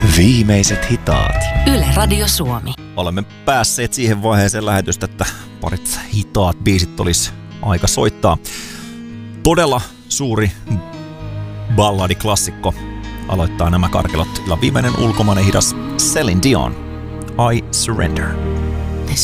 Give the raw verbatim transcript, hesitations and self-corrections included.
Viimeiset hitaat. Yle Radio Suomi. Olemme päässeet siihen vaiheeseen lähetystä, että parit hitaat biisit olisi aika soittaa. Todella suuri balladiklassikko aloittaa nämä karkelot. Viimeinen ulkomainen hidas Celine Dion, I Surrender.